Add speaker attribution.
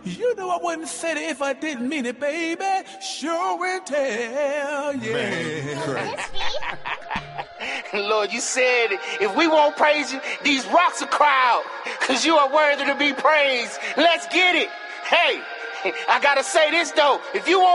Speaker 1: You know I wouldn't say it if I didn't mean it, baby. Sure and tell, yeah.
Speaker 2: Lord, you said if we won't praise you, these rocks will cry out, because you are worthy to be praised. Let's get it. Hey, I gotta say this, though. If you won't